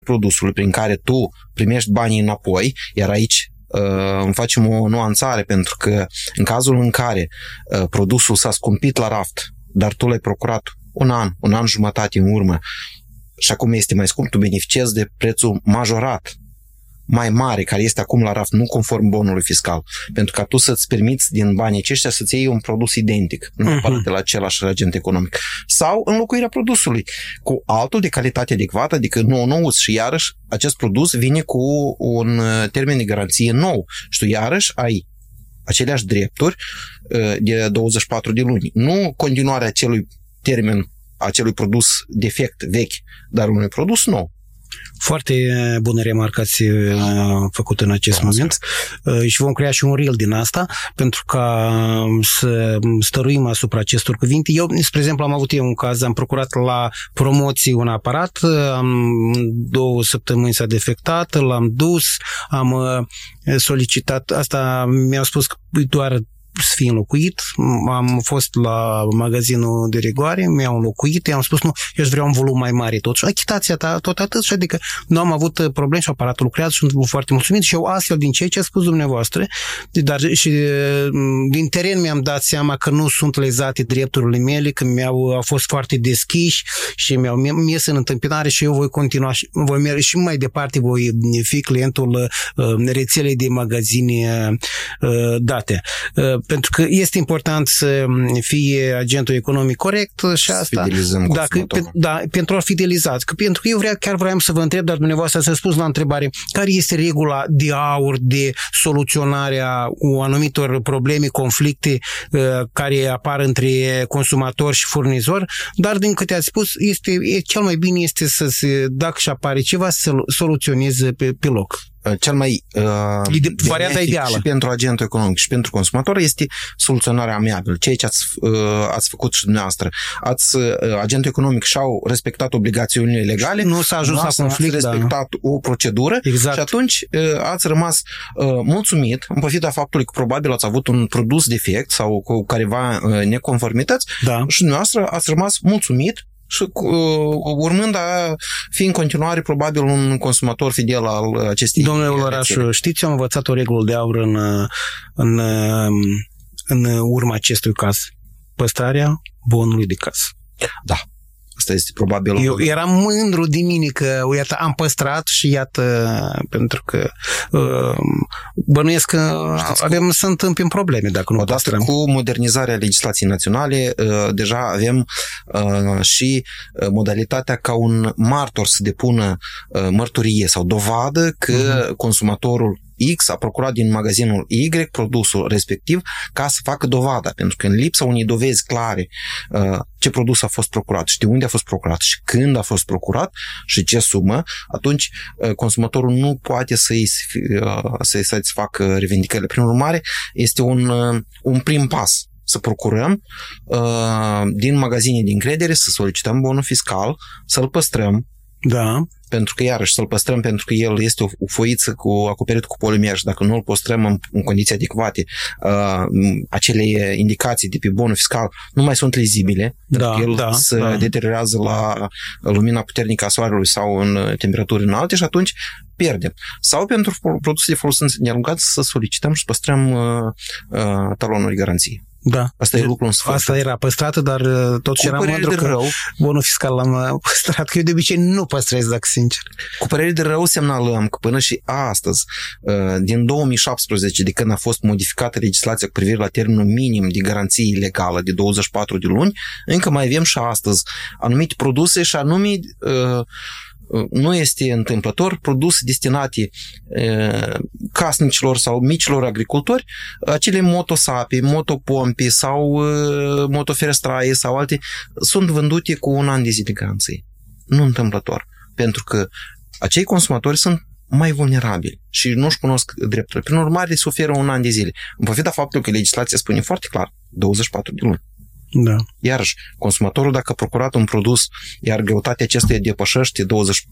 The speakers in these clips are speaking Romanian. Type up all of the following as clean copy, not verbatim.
produsului prin care tu primești banii înapoi, iar aici facem o nuanțare, pentru că în cazul în care produsul s-a scumpit la raft, dar tu l-ai procurat un an jumătate în urmă și acum este mai scump, tu beneficiezi de prețul majorat mai mare, care este acum la raft, nu conform bonului fiscal, pentru ca tu să-ți permiți din banii aceștia să-ți iei un produs identic, nu neapărat de la același agent economic. Sau înlocuirea produsului cu altul de calitate adecvată, adică nou și iarăși acest produs vine cu un termen de garanție nou și tu iarăși ai aceleași drepturi de 24 de luni. Nu continuarea acelui termen, acelui produs defect vechi, dar unui produs nou. Foarte bună remarcă ați făcut în acest moment și vom crea și un reel din asta pentru ca să stăruim asupra acestor cuvinte. Eu, spre exemplu, am avut un caz, am procurat la promoții un aparat, am 2 săptămâni s-a defectat, l-am dus, am solicitat, asta mi-au spus că doar să fie înlocuit. Am fost la magazinul de rigoare, mi-au înlocuit, i-am spus, nu, eu îți vreau un volum mai mare tot. Și achitația ta, tot atât, și adică nu am avut probleme și aparatul lucrează și sunt foarte mulțumit și eu astfel din ceea ce a spus dumneavoastră, dar și din teren mi-am dat seama că nu sunt lezate drepturile mele, că au fost foarte deschiși și mi-au mers în întâmpinare și eu voi continua și voi merge și mai departe, voi fi clientul rețelei de magazine date. Pentru că este important să fie agentul economic corect și asta. Pentru a fideliza. Pentru că eu chiar vreau să vă întreb, dar dumneavoastră ați răspuns la întrebare, care este regula de aur de soluționarea anumitor probleme, conflicte care apar între consumator și furnizor, dar din câte ați spus, cel mai bine este să se, dacă și apare ceva, să soluționeze pe loc. Cel mai varianta ideală și pentru agentul economic și pentru consumator este soluționarea amiabilă. Ceea ce ați făcut și dumneavoastră. Agentul economic și-au respectat obligațiunile legale, nu s-a ajuns la conflict, ați respectat o procedură și atunci ați rămas mulțumit, în pofida faptului că probabil ați avut un produs defect sau cu careva neconformități și dumneavoastră ați rămas mulțumit și urmând a fi în continuare probabil un consumator fidel al acestei. Domnule Olărașu, știți, eu am învățat o regulă de aur în urma acestui caz. Păstrarea bonului de casă. Da. Asta este probabil... Eu eram mândru de mine că, iată, am păstrat și iată, pentru că bănuiesc că avem să întâmpim probleme dacă nu păstrăm. Odată cu modernizarea legislației naționale, deja avem și modalitatea ca un martor să depună mărturie sau dovadă că consumatorul X a procurat din magazinul Y produsul respectiv ca să facă dovada, pentru că în lipsa unei dovezi clare ce produs a fost procurat și de unde a fost procurat și când a fost procurat și ce sumă, atunci consumatorul nu poate să-i satisfacă revendicările. Prin urmare, este un prim pas să procurăm din magazine de încredere, să solicităm bonul fiscal, să-l păstrăm. Da. Pentru că, iarăși, să-l păstrăm pentru că el este o foiță acoperit cu polimer și dacă nu îl păstrăm în condiții adecvate, acele indicații de pe bonul fiscal nu mai sunt lizibile, pentru că el se deteriorează la lumina puternică a soarelui sau în temperaturi înalte și atunci pierdem. Sau pentru produse de folosință nelungată să solicităm și păstrăm talonul de garanție. Da. Asta e lucrul în sfânt. Asta era păstrată, dar totuși eram mândru că bonul fiscal l-am păstrat, că eu de obicei nu păstrez, dacă sincer. Cu părere de rău semnalăm că până și astăzi, din 2017, de când a fost modificată legislația cu privire la termenul minim de garanție legală de 24 de luni, încă mai avem și astăzi anumite produse și anume nu este întâmplător, produse destinate casnicilor sau micilor agricultori, acele motosape, motopompe sau motoferestraie sau alte, sunt vândute cu un an de zi de garanție. Nu întâmplător. Pentru că acei consumatori sunt mai vulnerabili și nu-și cunosc drepturile. Prin urmare, se oferă un an de zile. În pofida faptului că legislația spune foarte clar 24 de luni. Da. Iarăși, consumatorul, dacă a procurat un produs, iar greutatea acestuia depășește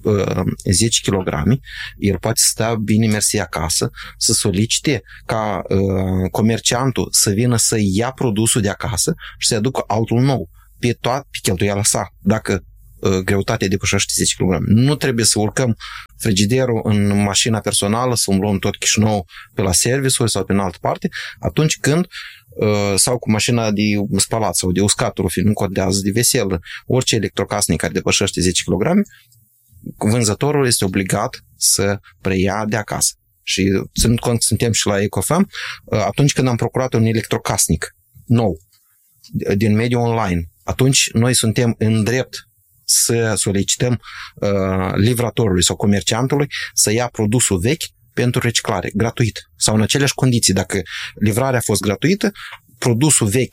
10 kg, el poate stea bine mersi acasă, să solicite ca comerciantul să vină să ia produsul de acasă și să-i aducă altul nou, pe cheltuiala sa. Dacă greutatea depășește 10 kg. Nu trebuie să urcăm frigiderul în mașina personală, să umblăm tot Chișinău pe la serviciuri sau pe în altă parte, atunci când sau cu mașina de spălat sau de uscat rufe, nu contează, de veselă, orice electrocasnic care depășește 10 kg, vânzătorul este obligat să preia de acasă. Și ținând cont că suntem și la Ecofam, atunci când am procurat un electrocasnic nou din mediul online, atunci noi suntem în drept să solicităm livratorului sau comerciantului să ia produsul vechi pentru reciclare, gratuit. Sau în aceleași condiții, dacă livrarea a fost gratuită, produsul vechi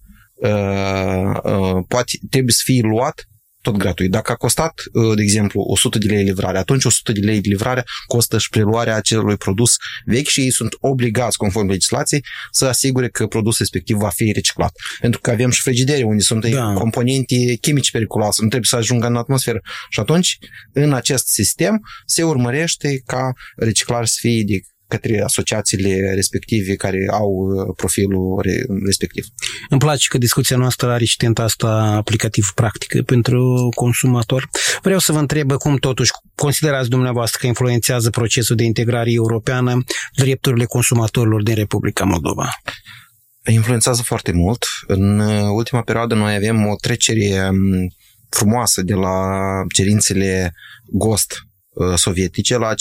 trebuie să fie luat tot gratuit. Dacă a costat, de exemplu, 100 de lei livrare, atunci 100 de lei de livrare costă și preluarea acelui produs vechi și ei sunt obligați, conform legislației, să asigure că produsul respectiv va fi reciclat. Pentru că avem și frigidere unde sunt componente chimici periculoase, nu trebuie să ajungă în atmosferă. Și atunci, în acest sistem, se urmărește ca reciclarea să fie de către asociațiile respective care au profilul respectiv. Îmi place că discuția noastră are și tenta asta aplicativ practică pentru consumator. Vreau să vă întreb cum totuși considerați dumneavoastră că influențează procesul de integrare europeană drepturile consumatorilor din Republica Moldova? Influențează foarte mult. În ultima perioadă noi avem o trecere frumoasă de la cerințele GOST sovietice la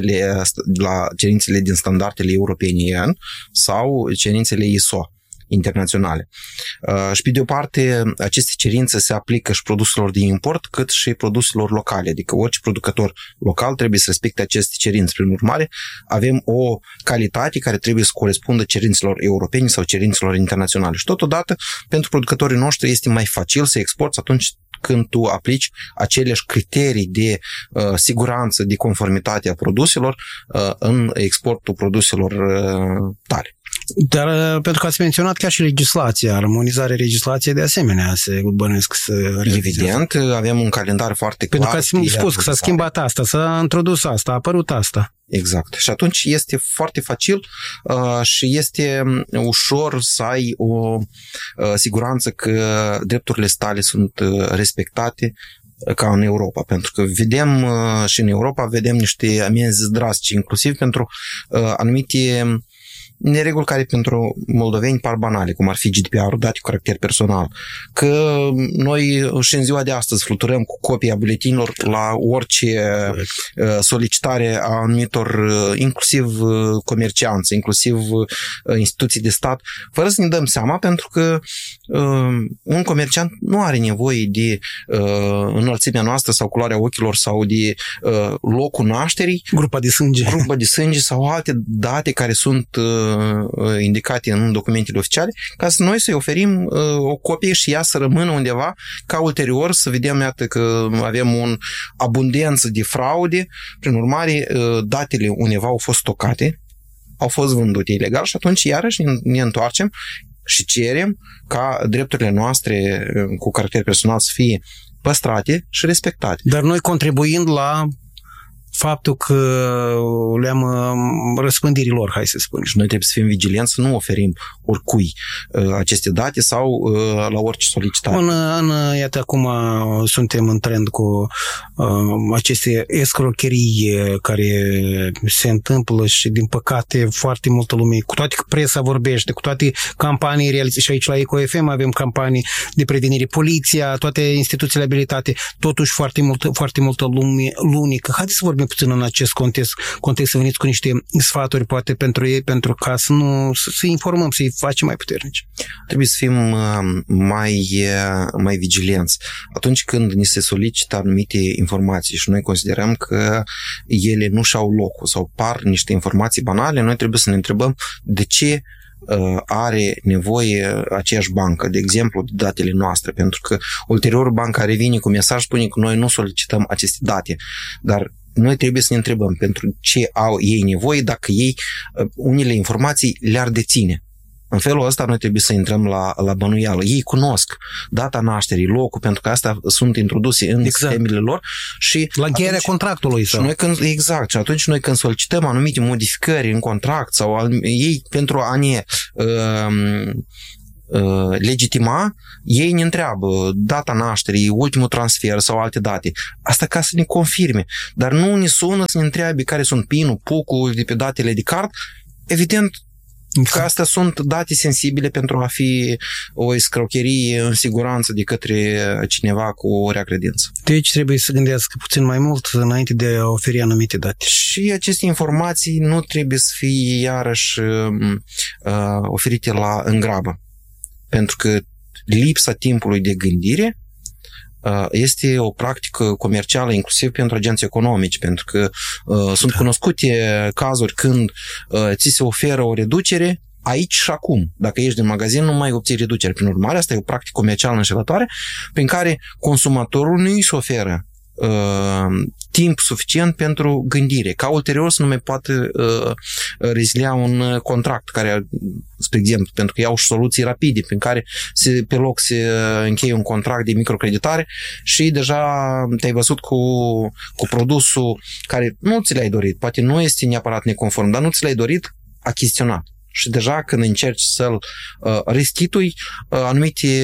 cerințele din standardele europene sau cerințele ISO internaționale. Și pe de o parte, aceste cerințe se aplică și produselor de import, cât și produselor locale, adică orice producător local trebuie să respecte aceste cerințe. Prin urmare, avem o calitate care trebuie să corespundă cerințelor europene sau cerințelor internaționale. Și totodată, pentru producătorii noștri este mai facil să exporți atunci când tu aplici aceleași criterii de siguranță, de conformitate a produselor în exportul produselor tale. Dar pentru că ați menționat chiar și legislația, armonizarea legislației de asemenea se bănuiesc să revizează. Evident, avem un calendar foarte clar. Pentru că ați spus că s-a schimbat asta, s-a introdus asta, a apărut asta. Exact. Și atunci este foarte facil și este ușor să ai o siguranță că drepturile tale sunt respectate ca în Europa. Pentru că vedem și în Europa vedem niște amenzi drastice, inclusiv pentru anumite nereguli care pentru moldoveni par banale, cum ar fi GDPR-ul, date cu caracter personal. Că noi și în ziua de astăzi fluturăm cu copii a buletinilor la orice solicitare a anumitor, inclusiv comercianți, inclusiv instituții de stat, fără să ne dăm seama, pentru că un comerciant nu are nevoie de înălțimea noastră sau culoarea ochilor sau de locul nașterii, grupa de sânge sau alte date care sunt indicate în documentele oficiale, ca să noi să-i oferim o copie și ea să rămână undeva, ca ulterior să vedem, iată, că avem o abundență de fraude, prin urmare, datele undeva au fost stocate, au fost vândute ilegal și atunci iarăși ne întoarcem și cerem ca drepturile noastre cu caracter personal să fie păstrate și respectate. Dar noi contribuind la faptul că le-am răspândirii lor, hai să spunem. Și noi trebuie să fim vigilenți să nu oferim oricui aceste date sau la orice solicitare. Iată, acum suntem în trend cu aceste escrocherii care se întâmplă și, din păcate, foarte multă lume, cu toate că presa vorbește, cu toate campanii realizate, și aici la EcoFM avem campanii de prevenire, poliția, toate instituțiile abilitate, totuși foarte multă lume lunică. Haideți să vorbim puțin în acest context, să veniți cu niște sfaturi poate pentru ei, pentru ca să informăm, să-i facem mai puternici. Trebuie să fim mai vigilenți. Atunci când ni se solicită anumite informații și noi considerăm că ele nu și-au locul sau par niște informații banale, noi trebuie să ne întrebăm de ce are nevoie aceeași bancă, de exemplu, de datele noastre, pentru că ulterior banca revine cu mesaj, spune că noi nu solicităm aceste date, dar noi trebuie să ne întrebăm pentru ce au ei nevoie dacă ei unele informații le-ar deține. În felul ăsta noi trebuie să intrăm la bănuială. Ei cunosc data nașterii, locul, pentru că astea sunt introduse în sistemele lor și la încheierea contractului. Și noi exact. Și atunci noi când solicităm anumite modificări în contract sau ei pentru a ne legitima, ei ne întreabă data nașterii, ultimul transfer sau alte date. Asta ca să ne confirme. Dar nu ne sună să ne întrebe care sunt PIN-ul, PUC-ul de pe datele de card. Evident că astea sunt date sensibile pentru a fi o escrocherie în siguranță de către cineva cu o rea credință. Deci trebuie să gândească puțin mai mult înainte de a oferi anumite date. Și aceste informații nu trebuie să fie iarăși oferite în grabă. Pentru că lipsa timpului de gândire este o practică comercială inclusiv pentru agenții economici, pentru că sunt cunoscute cazuri când ți se oferă o reducere aici și acum. Dacă ești din magazin, nu mai obții reducere. Prin urmare, asta e o practică comercială înșelătoare prin care consumatorul nu îi se oferă timp suficient pentru gândire, ca ulterior să nu mai poată rezilia un contract care, spre exemplu, pentru că iau și soluții rapide prin care pe loc se încheie un contract de microcreditare și deja te-ai văzut cu produsul care nu ți l-ai dorit, poate nu este neapărat neconform, dar nu ți l-ai dorit, achiziționat. Și deja când încerci să-l restitui, anumite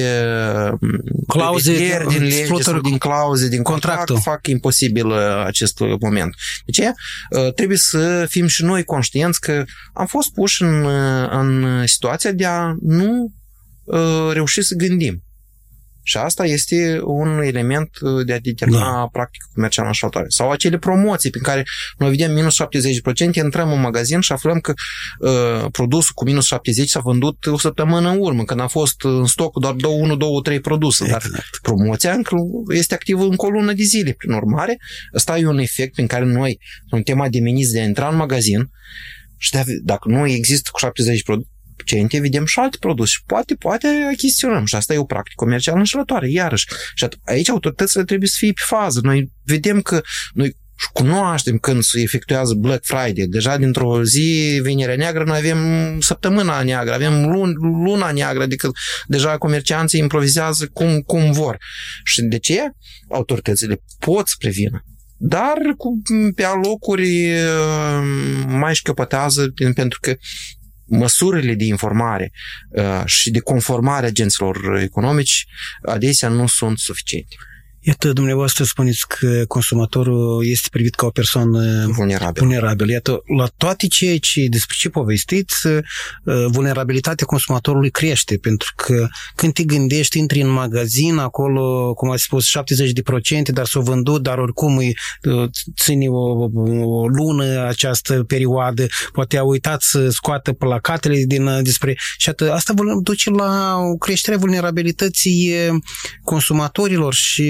clauze din lege sau din clauze, din contract fac imposibil acest moment. De aceea trebuie să fim și noi conștienți că am fost puși în situația de a nu reuși să gândim. Și asta este un element de a determina practică comercială înșelătoare. Sau acele promoții prin care noi vedem minus 70%, intrăm în magazin și aflăm că produsul cu minus 70% s-a vândut o săptămână în urmă, când a fost în stoc doar 1, 2, 3 produse. Exact. Dar promoția încă este activă încă o lună de zile. Prin urmare, ăsta e un efect prin care noi suntem ademeniți de a intra în magazin și dacă nu există cu 70%, vedem și alte produse și poate achiziționăm și asta e o practică comercială înșelătoare, iarăși. Și aici autoritățile trebuie să fie pe fază. Noi vedem că noi cunoaștem când se efectuează Black Friday. Deja dintr-o zi, Vinerea Neagră, noi avem săptămâna neagră, avem luna neagră, adică deja comercianții improvizează cum vor. Și de ce? Autoritățile pot să prevină. Dar pe alocuri mai șchiopătează pentru că măsurile de informare și de conformare agenților economici adesea nu sunt suficiente. Iată, dumneavoastră spuneți că consumatorul este privit ca o persoană vulnerabilă. Iată, la toate despre ce povestiți, vulnerabilitatea consumatorului crește, pentru că când te gândești, intri în magazin, acolo, cum ați spus, 70%, dar s-o vândut, dar oricum ține o lună această perioadă, poate a uitat să scoată placatele despre... Și asta duce la o creștere a vulnerabilității consumatorilor și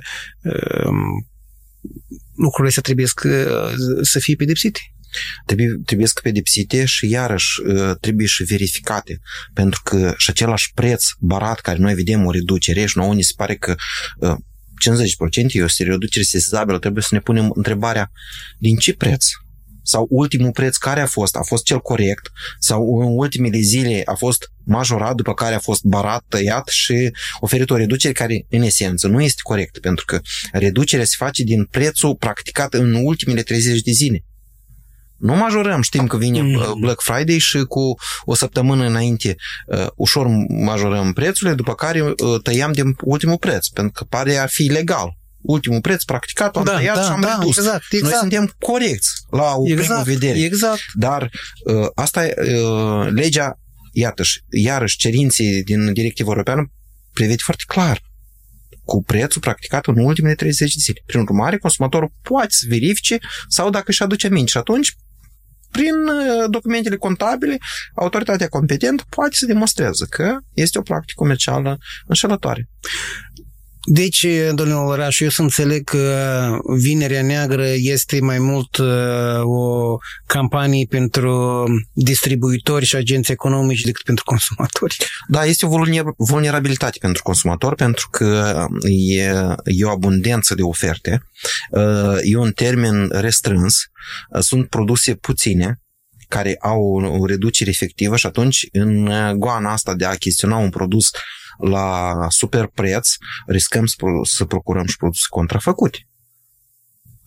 lucrurile astea trebuie să fie pedepsite. Trebuie să pedepsite și iarăși trebuie și verificate, pentru că și același preț barat care noi vedem o reducere și nouă ni se pare că 50% este o reducere sesizabilă, trebuie să ne punem întrebarea din ce preț? Sau ultimul preț care a fost cel corect, sau în ultimele zile a fost majorat, după care a fost barat, tăiat și oferit o reducere care, în esență, nu este corectă, pentru că reducerea se face din prețul practicat în ultimele 30 de zile. Nu majorăm, știm că vine Black Friday și cu o săptămână înainte ușor majorăm prețurile, după care tăiam din ultimul preț, pentru că pare a fi legal. Ultimul preț practicat, am tăiat și am redus. Exact. Noi suntem corecți la o primă vedere. Exact. Dar asta legea, iarăși cerințe din directiva europeană prevede foarte clar cu prețul practicat în ultimele 30 de zile. Prin urmare, consumatorul poate să verifice sau dacă își aduce aminte și atunci prin documentele contabile, autoritatea competentă poate să demonstreze că este o practică comercială înșelătoare. Deci, domnule Olăraș, eu să înțeleg că Vinerea Neagră este mai mult o campanie pentru distribuitori și agenți economici decât pentru consumatori. Da, este o vulnerabilitate pentru consumator, pentru că e o abundență de oferte, e un termen restrâns, sunt produse puține care au o reducere efectivă și atunci în goana asta de a achiziționa un produs la super preț, riscăm să procurăm și produse contrafăcute.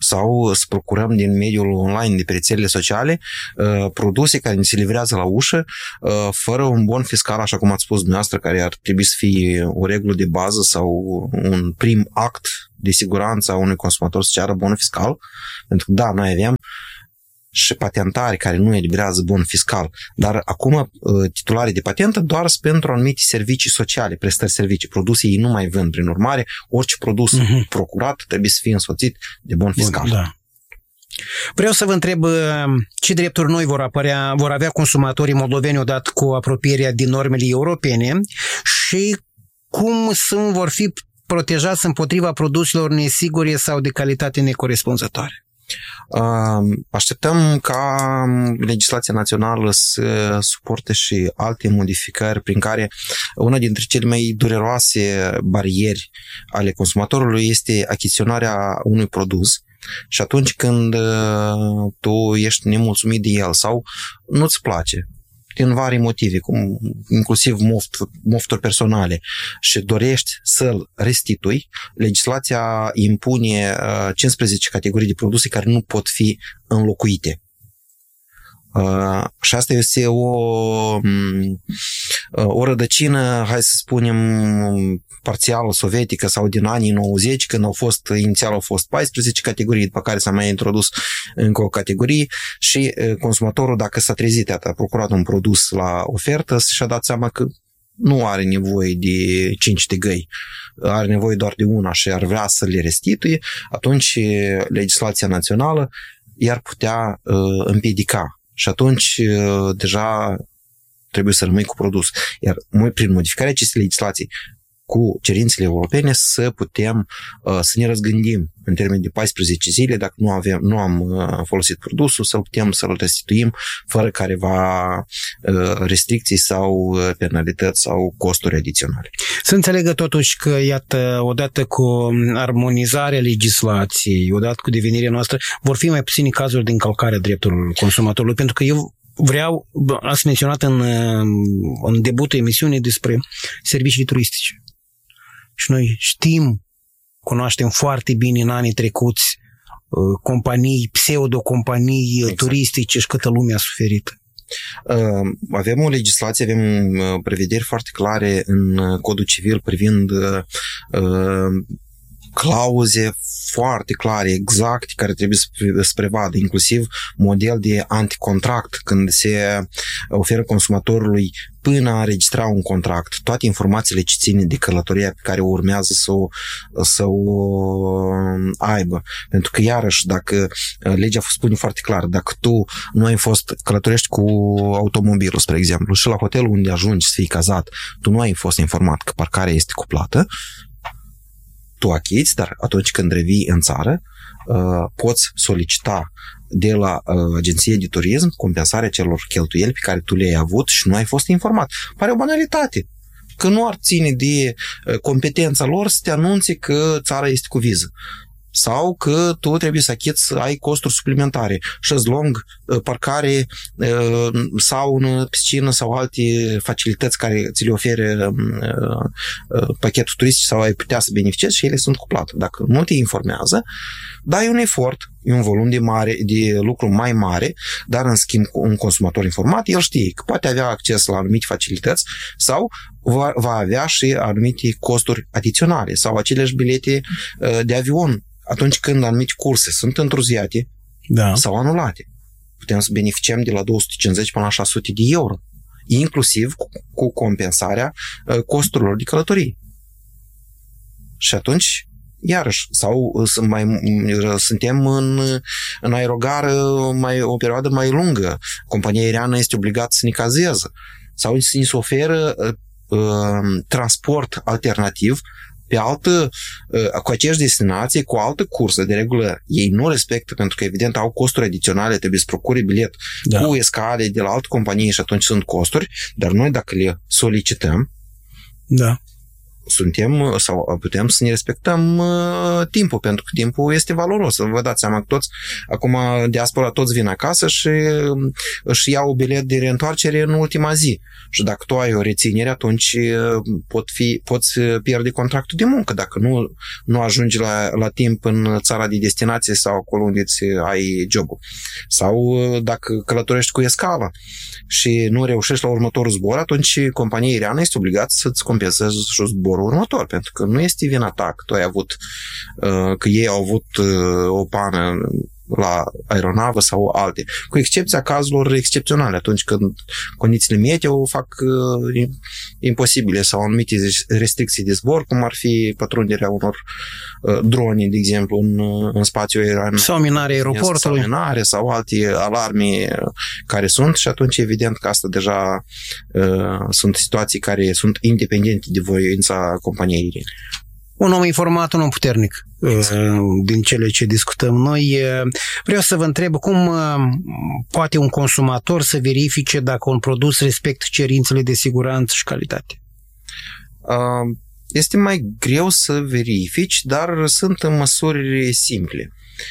sau să procurăm din mediul online, de pe rețelele sociale, produse care ni se livrează la ușă, fără un bon fiscal, așa cum ați spus dumneavoastră, care ar trebui să fie o regulă de bază sau un prim act de siguranță a unui consumator să ceară bonul fiscal. Pentru că, da, noi avem și patentari care nu eliberează bon fiscal, dar acum titularii de patentă doar pentru anumite servicii sociale, prestări servicii, produse ei nu mai vând. Prin urmare, orice produs procurat trebuie să fie însoțit de bon fiscal. Da. Vreau să vă întreb ce drepturi noi vor avea consumatorii moldoveni odată cu apropierea din normele europene și cum vor fi protejați împotriva produselor nesigure sau de calitate necorespunzătoare. Așteptăm ca legislația națională să suporte și alte modificări prin care una dintre cele mai dureroase barieri ale consumatorului este achiziționarea unui produs și atunci când tu ești nemulțumit de el sau nu-ți place din vari motive, cum inclusiv mofturi personale, și dorești să-l restitui, legislația impune 15 categorii de produse care nu pot fi înlocuite. Și asta este o rădăcină, hai să spunem, parțial sovietică sau din anii 90, când inițial au fost 14 categorii, după care s-a mai introdus încă o categorie și consumatorul, dacă s-a trezit, a procurat un produs la ofertă și-a dat seama că nu are nevoie de 5 tigăi, are nevoie doar de una și ar vrea să le restituie, atunci legislația națională i-ar putea împiedica. Și atunci deja trebuie să rămâi cu produs. Iar prin modificarea acestei legislații cu cerințele europene să putem să ne răzgândim în termen de 14 zile dacă nu am folosit produsul, să putem să-l restituim fără careva restricții sau penalități sau costuri adiționale. Să înțelegă totuși că, iată, odată cu armonizarea legislației, odată cu devenirea noastră, vor fi mai puține cazuri de încălcare a drepturilor consumatorului, pentru că eu ați menționat în debutul emisiunii despre servicii turistice. Și noi cunoaștem foarte bine în anii trecuți pseudo-companii turistice și câtă lume a suferit. Avem o legislație, avem prevederi foarte clare în Codul Civil privind clauze foarte clare, exact, care trebuie să prevadă, inclusiv model de anticontract, când se oferă consumatorului până a înregistra un contract, toate informațiile ce țin de călătoria pe care o urmează să o aibă. Pentru că, iarăși, dacă legea spune foarte clar, dacă tu nu ai călătorești cu automobilul, spre exemplu, și la hotelul unde ajungi să fii cazat, tu nu ai fost informat că parcarea este cu plată, tu achizi, dar atunci când revii în țară, poți solicita de la agenție de turism compensarea celor cheltuieli pe care tu le-ai avut și nu ai fost informat. Pare o banalitate, că nu ar ține de competența lor să te anunțe că țara este cu viză sau că tu trebuie să achiți, să ai costuri suplimentare, șezlong, parcare, saună, piscină sau alte facilități care ți le ofere pachetul turistic sau ai putea să beneficiezi și ele sunt cu plată. Dacă nu te informează, dai un efort, e un volum de lucru mai mare, dar în schimb un consumator informat, el știe că poate avea acces la anumite facilități sau va avea și anumite costuri adiționale sau aceleași bilete de avion atunci când anumite curse sunt întârziate sau anulate. Putem să beneficiem de la 250 până la 600 de euro, inclusiv cu compensarea costurilor de călătorie. Și atunci, iarăși, sau suntem în aerogară o perioadă mai lungă, compania aeriană este obligată să ne cazeze sau să ne oferă transport alternativ cu aceeași destinație, cu altă cursă. De regulă ei nu respectă, pentru că evident au costuri adiționale, trebuie să procure bilet cu escale de la altă companie și atunci sunt costuri, dar noi dacă le solicităm, suntem sau putem să ne respectăm timpul, pentru că timpul este valoros. Vă dați seama că toți, acum diaspora toți vin acasă și își iau bilet de reîntoarcere în ultima zi. Și dacă tu ai o reținere, atunci poți pierde contractul de muncă dacă nu ajungi la timp în țara de destinație sau acolo unde ai jobul. Sau dacă călătorești cu escală și nu reușești la următorul zbor, atunci compania aeriană este obligată să-ți compenseze și zborul următor, pentru că nu este vina ta că tu ai avut, că ei au avut o pană la aeronavă sau alte, cu excepția cazurilor excepționale, atunci când condițiile meteo fac imposibile sau anumite restricții de zbor, cum ar fi pătrunderea unor drone, de exemplu, în spațiul aerian. Sau minarea aeroportului. Sau minare, sau alte alarme care sunt și atunci evident că asta deja sunt situații care sunt independente de voința companiei aeriene. Un om informat, un om puternic din cele ce discutăm noi. Vreau să vă întreb cum poate un consumator să verifice dacă un produs respectă cerințele de siguranță și calitate? Este mai greu să verifici, dar sunt măsuri simple.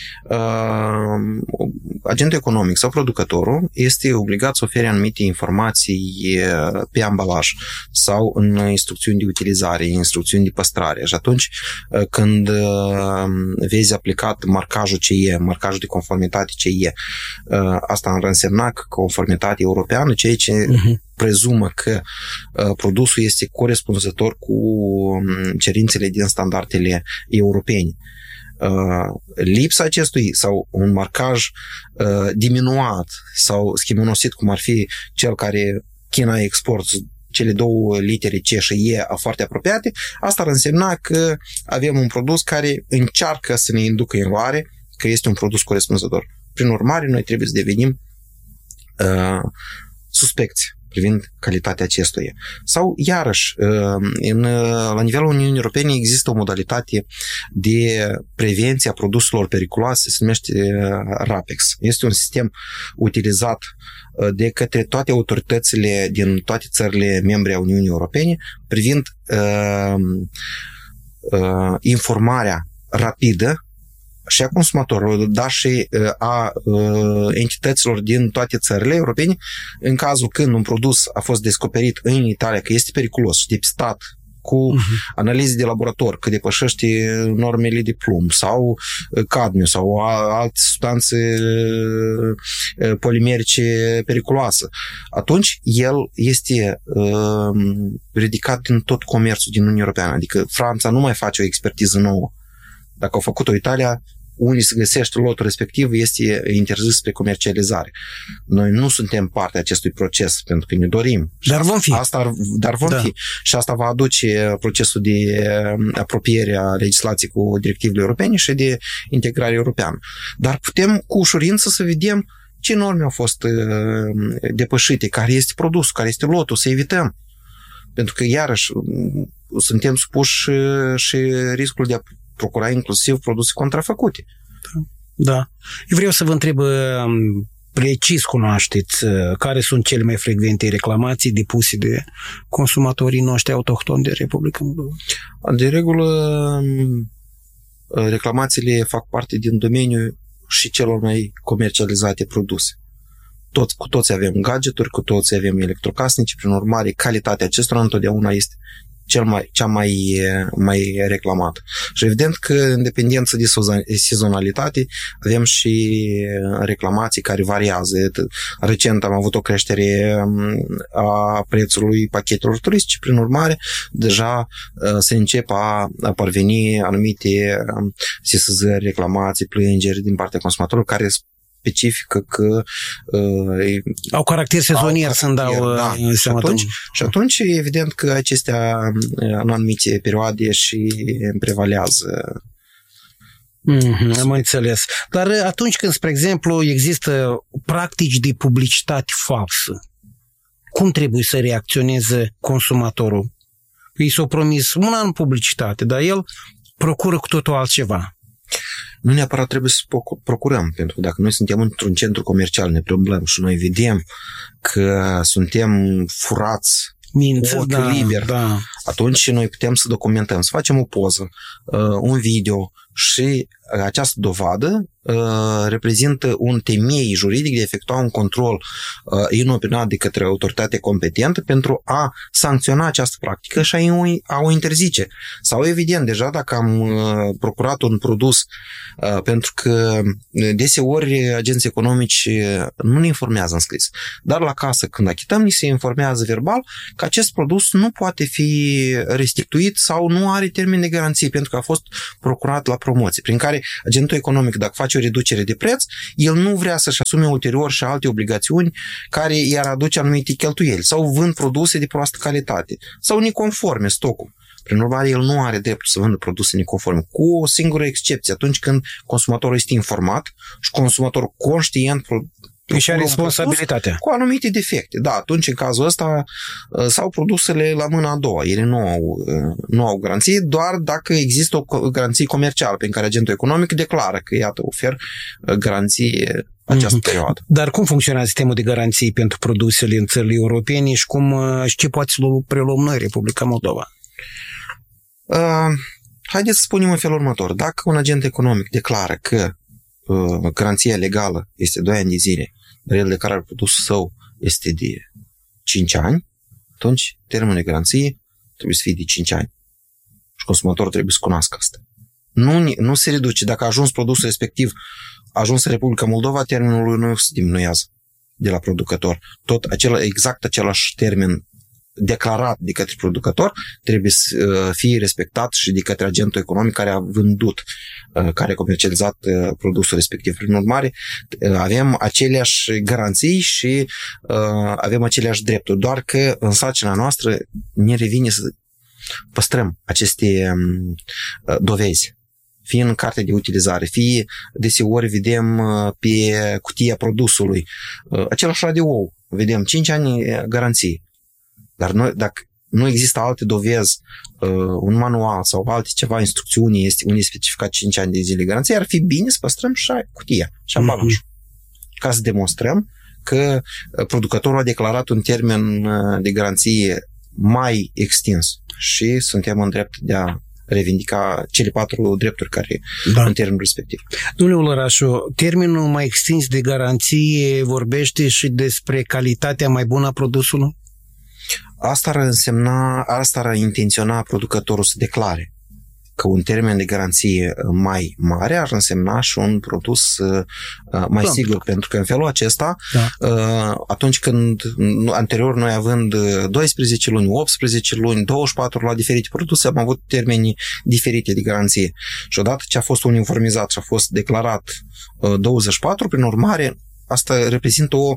Agentul economic sau producătorul este obligat să ofere anumite informații pe ambalaj sau în instrucțiuni de utilizare, instrucțiuni de păstrare. Și atunci când vezi aplicat marcajul CE, marcajul de conformitate CE, asta ar însemna că conformitate europeană, ceea ce prezumă că produsul este corespunzător cu cerințele din standardele europene. Lipsa acestui sau un marcaj diminuat sau schimonosit, cum ar fi cel care China Export, cele două litere C și E foarte apropiate, asta ar însemna că avem un produs care încearcă să ne inducă în eroare că este un produs corespunzător. Prin urmare, noi trebuie să devenim suspecți privind calitatea acestuia. Sau, iarăși, la nivelul Uniunii Europene există o modalitate de prevenție a produselor periculoase, se numește RAPEX. Este un sistem utilizat de către toate autoritățile din toate țările membre a Uniunii Europene privind informarea rapidă și a consumatorilor, dar și a entităților din toate țările europene, în cazul când un produs a fost descoperit în Italia că este periculos și depistat cu analize de laborator, că depășește normele de plumb sau cadmiu sau alte substanțe polimerice periculoase, atunci el este ridicat din tot comerțul din Uniunea Europeană. Adică Franța nu mai face o expertiză nouă. Dacă au făcut-o Italia, unde se găsește lotul respectiv, este interzis spre comercializare. Noi nu suntem parte a acestui proces, pentru că ne dorim. Dar vom fi. Dar vom fi. Și asta va aduce procesul de apropiere a legislației cu directivele europene și de integrare europeană. Dar putem cu ușurință să vedem ce norme au fost depășite, care este produsul, care este lotul, să evităm. Pentru că, iarăși, suntem supuși și riscul de a procura inclusiv produse contrafăcute. Da. Eu vreau să vă întreb, precis cunoașteți care sunt cele mai frecvente reclamații depuse de consumatorii noștri autohtoni de Republica Moldova? De regulă, reclamațiile fac parte din domeniul și celor mai comercializate produse. Cu toți avem gadgeturi, cu toți avem electrocasnice, prin urmare, calitatea acestora întotdeauna este cea mai reclamată. Și evident că, în dependență de sezonalitate, avem și reclamații care variază. Recent am avut o creștere a prețului pachetelor turistice, prin urmare, deja se încep a parveni anumite sesizări, reclamații, plângeri din partea consumatorilor care specifică că au caracter sezonier, să-mi dau seama. Și atunci, evident că acestea în anumite perioade și prevalează. Am înțeles. Dar atunci când, spre exemplu, există practici de publicitate falsă, cum trebuie să reacționeze consumatorul? I s-a promis un an publicitate, dar el procură cu totul altceva. Nu neapărat trebuie să procurăm, pentru că dacă noi suntem într-un centru comercial, ne plâmbăm și noi vedem că suntem furați minți, cu ochiul liber, atunci noi putem să documentăm, să facem o poză, un video și această dovadă reprezintă un temei juridic de a efectua un control inopinat de către autoritatea competentă pentru a sancționa această practică și a o interzice. Sau, evident, deja dacă am procurat un produs, pentru că deseori agenții economici nu ne informează în scris, dar la casă, când achităm, ni se informează verbal că acest produs nu poate fi restituit sau nu are termen de garanție pentru că a fost procurat la promoție, prin care agentul economic, dacă face o reducere de preț, el nu vrea să-și asume ulterior și alte obligațiuni care i-ar aduce anumite cheltuieli sau vând produse de proastă calitate sau neconforme stocul. Prin urmare, el nu are dreptul să vândă produse neconforme, cu o singură excepție, atunci când consumatorul este informat și consumatorul conștient și are responsabilitatea. Cu anumite defecte. Da, atunci în cazul ăsta sau produsele la mâna a doua. Ele nu au garanție, doar dacă există o garanție comercială prin care agentul economic declară că, iată, ofer garanție această perioadă. Dar cum funcționează sistemul de garanții pentru produsele în țările europene și ce poate să preluăm noi, Republica Moldova? Haideți să spunem în felul următor. Dacă un agent economic declară că garanția legală este 2 ani de zile, dar el declară produsul său este de 5 ani, atunci termenul de garanție trebuie să fie de 5 ani. Și consumatorul trebuie să cunoască asta. Nu se reduce. Dacă a ajuns produsul respectiv, a ajuns în Republica Moldova, termenul lui nu se diminuează de la producător. Tot exact același termen declarat de către producător trebuie să fie respectat și de către agentul economic care a vândut, care a comercializat produsul respectiv. Prin urmare, avem aceleași garanții și avem aceleași drepturi, doar că în sarcina noastră ne revine să păstrăm aceste dovezi, fie în carte de utilizare, fie deseori vedem pe cutia produsului același radio, vedem 5 ani garanție. Dar noi, dacă nu există alte dovezi, un manual sau alte ceva, instrucțiuni, unde e specificat 5 ani de zile garanție, ar fi bine să păstrăm și cutia, și ambalajul. Ca să demonstrăm că producătorul a declarat un termen de garanție mai extins și suntem în drept de a revindica cele 4 drepturi care în termenul respectiv. Domnule Olărașu, termenul mai extins de garanție vorbește și despre calitatea mai bună a produsului? Asta ar intenționa producătorul să declare că un termen de garanție mai mare ar însemna și un produs mai sigur, pentru că în felul acesta, atunci când anterior noi având 12 luni, 18 luni, 24 la diferite produse, am avut termeni diferite de garanție. Și odată ce a fost uniformizat și a fost declarat 24, prin urmare, asta reprezintă o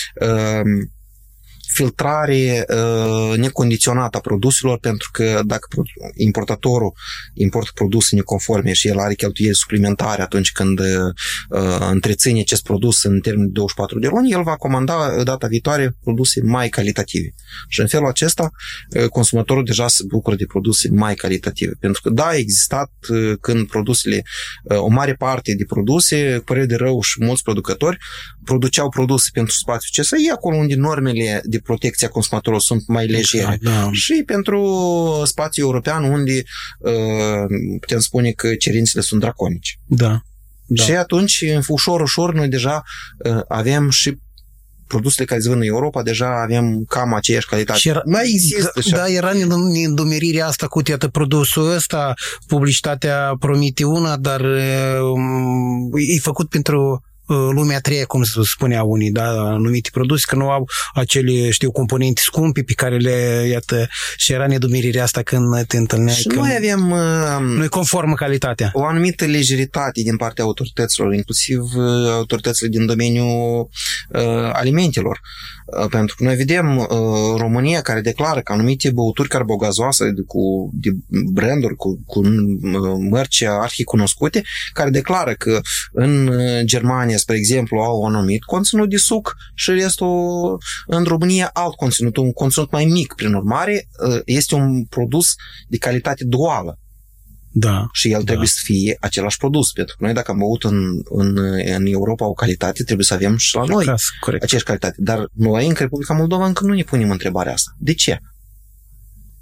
filtrare necondiționată a produselor, pentru că dacă importatorul importă produse neconforme și el are cheltuieli suplimentare atunci când întreține acest produs în termen de 24 de luni, el va comanda data viitoare produse mai calitative. Și în felul acesta consumatorul deja se bucură de produse mai calitative. Pentru că da, a existat când produsele, o mare parte de produse, cu părere de rău și mulți producători, produceau produse pentru spațiu CSI, acolo unde normele de protecție a consumatorului sunt mai legere. Și pentru spațiul european, unde putem spune că cerințele sunt draconice. Și atunci, ușor, noi deja avem și produsele care se vând în Europa, deja avem cam aceeași calitate. Și mai există. Era nedumerirea asta cu iată produsul ăsta, publicitatea promite una, dar e făcut pentru lumea a treia, cum se spunea unii, anumite produse, că nu au acele, componente scumpe pe care le, iată, și era nedumerirea asta când te întâlneai. Și noi avem nu-i conformă calitatea. O anumită lejeritate din partea autorităților, inclusiv autoritățile din domeniul alimentelor. Pentru că noi vedem România care declară că anumite băuturi carbogazoase de branduri cu mărci arhicunoscute, care declară că în Germania, spre exemplu, au un anumit conținut de suc și restul în România alt conținut, un conținut mai mic. Prin urmare, este un produs de calitate duală. Și el trebuie să fie același produs. Pentru că noi, dacă am băut în Europa o calitate, trebuie să avem și la noi aceeași calitate. Dar noi, în Republica Moldova, încă nu ne punem întrebarea asta. De ce?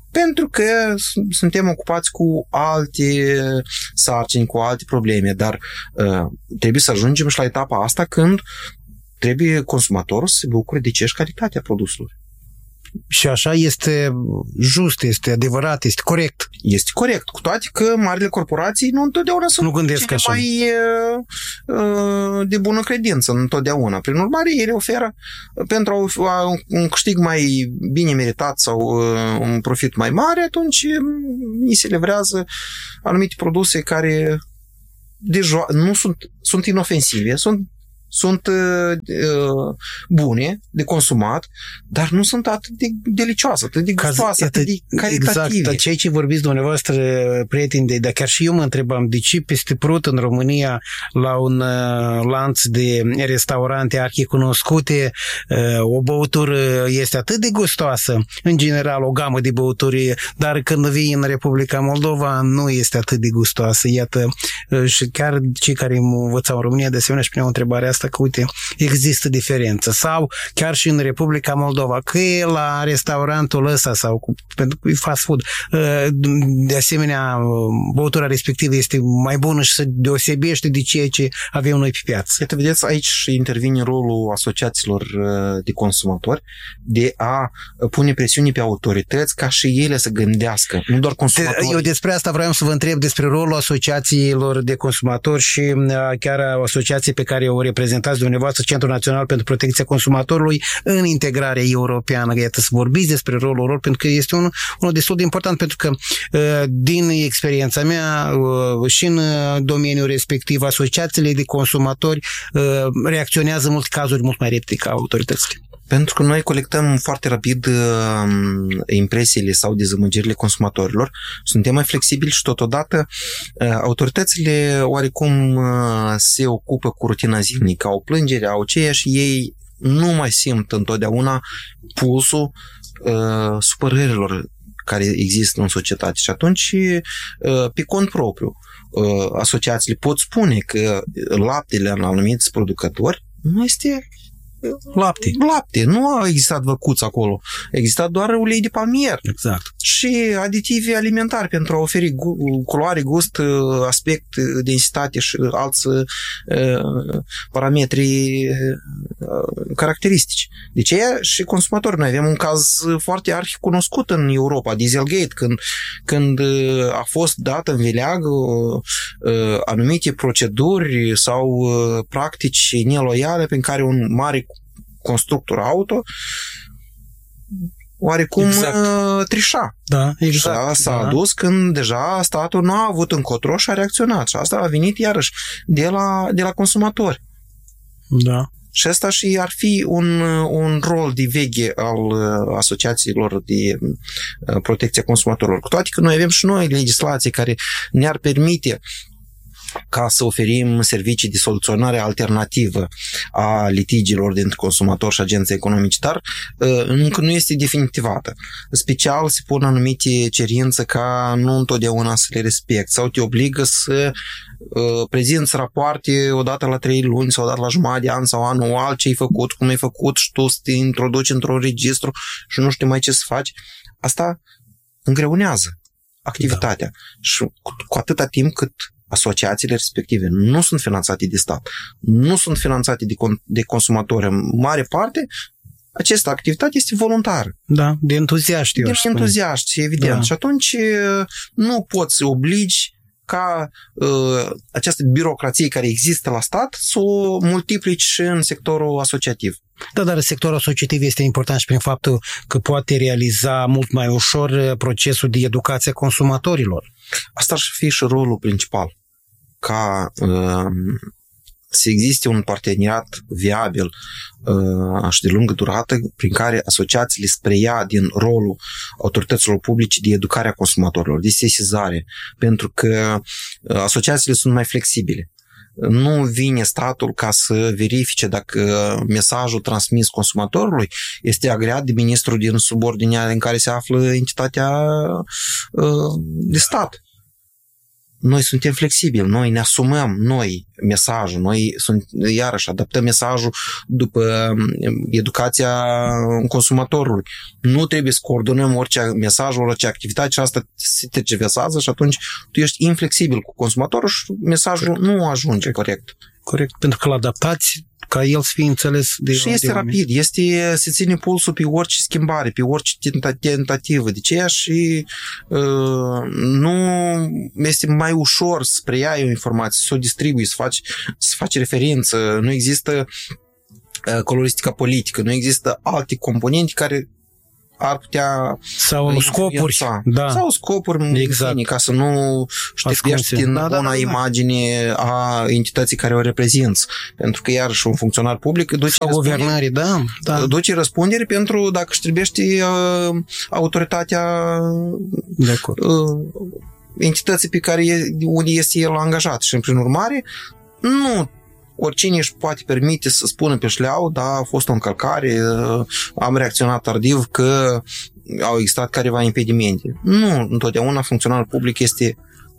Pentru că suntem ocupați cu alte sarcini, cu alte probleme, dar trebuie să ajungem și la etapa asta când trebuie consumatorul să se bucure de aceeași calitatea produsului. Și așa este just, este adevărat, este corect. Este corect, cu toate că marile corporații nu întotdeauna sunt cele mai de bună credință, întotdeauna. Prin urmare, ele oferă pentru un câștig mai bine meritat sau un profit mai mare, atunci îi se livrează anumite produse care deja nu sunt inofensive, sunt bune de consumat, dar nu sunt atât de delicioase, atât de gustoase, atât de calitative. Exact, ceea ce vorbiți dumneavoastră, prieteni, dar chiar și eu mă întrebam de ce peste prut în România, la un lanț de restaurante arhicunoscute, o băutură este atât de gustoasă, în general o gamă de băuturi, dar când vii în Republica Moldova nu este atât de gustoasă. Iată, și chiar cei care învățau în România de asemenea și puneau întrebarea asta, că, uite, există diferență. Sau chiar și în Republica Moldova, că e la restaurantul ăsta sau pentru că e fast food, de asemenea, băutura respectivă este mai bună și se deosebește de ceea ce avem noi pe piață. Iată, vedeți, aici intervine rolul asociațiilor de consumatori de a pune presiune pe autorități ca și ele să gândească, nu doar consumatorii. Eu despre asta vreau să vă întreb despre rolul asociațiilor de consumatori și chiar asociații pe care o reprezentați dumneavoastră, Centrul Național pentru Protecția Consumatorului, în integrarea europeană. Iată, să vorbiți despre rolul lor, pentru că este unul destul de important, pentru că din experiența mea și în domeniul respectiv, asociațiile de consumatori reacționează în multe cazuri mult mai repede ca autoritățile. Pentru că noi colectăm foarte rapid impresiile sau dezamăgirile consumatorilor, suntem mai flexibili și totodată autoritățile oarecum se ocupă cu rutina zilnică, au plângere, au ceea și ei nu mai simt întotdeauna pulsul supărărilor care există în societate și atunci pe cont propriu asociațiile pot spune că laptele în anumiți producători nu este lapte. Nu a existat văcuț acolo. A existat doar ulei de palmier. Exact. Și aditivi alimentari pentru a oferi culoare, gust, aspect, densitate și alți parametri caracteristici. De ce și consumatori? Noi avem un caz foarte arhicunoscut în Europa, Dieselgate, când a fost dată în vileag anumite proceduri sau practici neloiale prin care un mare constructor auto oarecum trișa. Da, exact. S-a adus când deja statul nu a avut încotro și a reacționat. Și asta a venit iarăși de la consumatori. Da. Și asta și ar fi un rol de veghe al asociațiilor de protecție a consumatorilor. Cu toate că noi avem și noi legislații care ne-ar permite ca să oferim servicii de soluționare alternativă a litigiilor dintre consumatori și agenții economici, dar încă nu este definitivată. Special se pun anumite cerințe ca nu întotdeauna să le respecti sau te obligă să prezinți rapoarte odată la 3 luni sau odată la jumătate de an sau anual ce ai făcut, cum ai făcut și tu să te introduci într-un registru și nu știu mai ce să faci. Asta îngreunează activitatea. Da. Și cu atâta timp cât asociațiile respective nu sunt finanțate de stat, nu sunt finanțate de consumatori în mare parte, această activitate este voluntară. Da, de entuziaști. De entuziaști, evident. Da. Și atunci nu poți să obligi ca această birocrație care există la stat să o multiplici și în sectorul asociativ. Da, dar sectorul asociativ este important și prin faptul că poate realiza mult mai ușor procesul de educație a consumatorilor. Asta ar fi și rolul principal, ca să existe un parteneriat viabil și de lungă durată prin care asociațiile să preia din rolul autorităților publice de educare a consumatorilor, de sesizare, pentru că asociațiile sunt mai flexibile. Nu vine statul ca să verifice dacă mesajul transmis consumatorului este agreat de ministrul din subordinea în care se află entitatea de stat. noi suntem flexibili, noi ne asumăm mesajul, noi iarăși adaptăm mesajul după educația consumatorului. Nu trebuie să coordonăm orice mesaj, orice activitate și asta se tergiversează și atunci tu ești inflexibil cu consumatorul și mesajul nu ajunge corect. Corect, pentru că îl adaptați ca el să fie înțeles de și este rapid, se ține pulsul pe orice schimbare, pe orice tentativă. De aceea și nu este mai ușor să preiai o informație, să o distribui, să faci referință. Nu există coloristica politică, nu există alte componente care ar putea sau scopuri, sau scopuri exact. Ca să nu ștergești din una imagine a entității care o reprezinți. Pentru că iarăși un funcționar public duce răspundere pentru dacă ștergești autoritatea entității pe care unde este el angajat și prin urmare nu oricine își poate permite să spună pe șleau, da, a fost o încălcare, am reacționat tardiv că au existat careva impedimente. Nu, întotdeauna funcționarul public este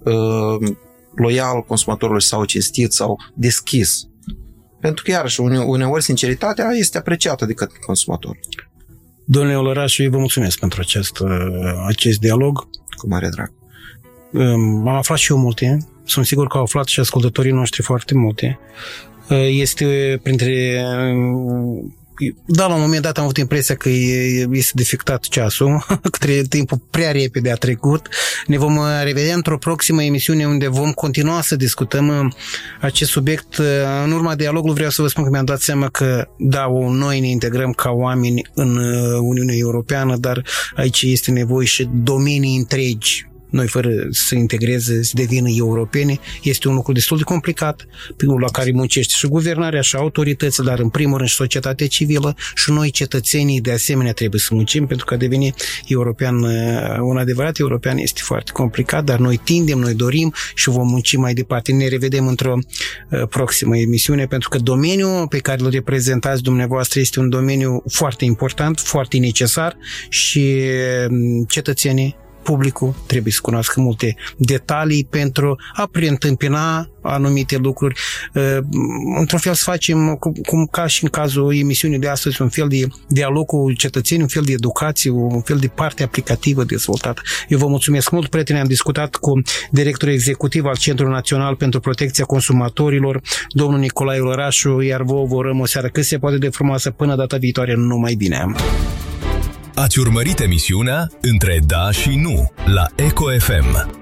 loial consumatorului sau cinstit sau deschis. Pentru că, iarăși, uneori sinceritatea este apreciată de către consumator. Domnule Olărașu, eu vă mulțumesc pentru acest dialog. Cu mare drag. Am aflat și eu multe. Sunt sigur că au aflat și ascultătorii noștri foarte multe. Este printre... Da, la un moment dat am avut impresia că este defectat ceasul, că timpul prea repede a trecut. Ne vom revedea într-o proximă emisiune unde vom continua să discutăm acest subiect. În urma dialogului vreau să vă spun că mi-am dat seama că, da, noi ne integrăm ca oameni în Uniunea Europeană, dar aici este nevoie și domenii întregi. Noi, fără să integreze, să devină europene, este un lucru destul de complicat, la care muncește și guvernarea, și autoritățile, dar în primul rând și societatea civilă și noi, cetățenii, de asemenea, trebuie să muncim, pentru că a deveni european, un adevărat european este foarte complicat, dar noi tindem, noi dorim și vom munci mai departe. Ne revedem într-o proximă emisiune, pentru că domeniul pe care îl reprezentați dumneavoastră este un domeniu foarte important, foarte necesar și cetățenii, publicul trebuie să cunoască multe detalii pentru a preîntâmpina anumite lucruri. Într-un fel să facem, cum ca și în cazul emisiunii de astăzi, un fel de dialog cu cetățenii, un fel de educație, un fel de parte aplicativă dezvoltată. Eu vă mulțumesc mult, prieteni, am discutat cu directorul executiv al Centrului Național pentru Protecția Consumatorilor, domnul Nicolae Olărașu, iar vă urăm o seară cât se poate de frumoasă, până data viitoare, numai bine! Ați urmărit emisiunea Între Da și Nu la Eco FM.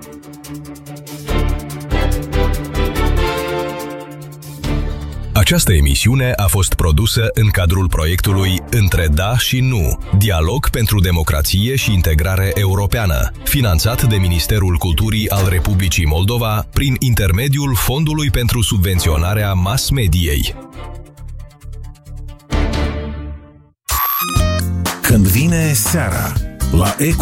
Această emisiune a fost produsă în cadrul proiectului Între Da și Nu, dialog pentru democrație și integrare europeană, finanțat de Ministerul Culturii al Republicii Moldova prin intermediul Fondului pentru Subvenționarea Mass-Mediei. Când vine seara la Eco